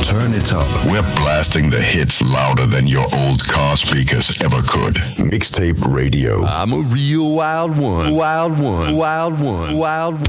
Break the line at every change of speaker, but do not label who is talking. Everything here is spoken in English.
turn it up.
We're blasting the hits louder than your old car speakers ever could.
Mixtape Radio.
I'm a real wild one. Wild one. Wild one. Wild one.